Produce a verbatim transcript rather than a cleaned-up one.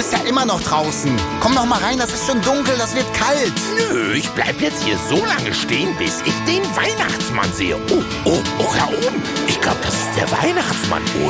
bist ja immer noch draußen. Komm doch mal rein, das ist schon dunkel, das wird kalt. Nö, ich bleib jetzt hier so lange stehen, bis ich den Weihnachtsmann sehe. Oh, oh, oh, da oben. Ich glaube, das ist der Weihnachtsmann, oder?